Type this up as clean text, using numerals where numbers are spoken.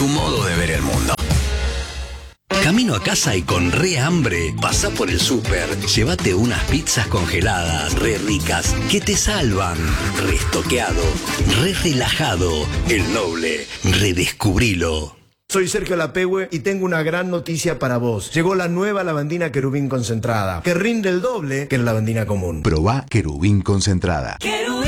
tu modo de ver el mundo. Camino a casa y con re hambre, pasá por el súper, llévate unas pizzas congeladas, re ricas, que te salvan. Re estoqueado, re relajado, el Noble, redescubrilo. Soy Sergio Lapehue y tengo una gran noticia para vos. Llegó la nueva lavandina Querubín concentrada, que rinde el doble que la lavandina común. Probá Querubín concentrada.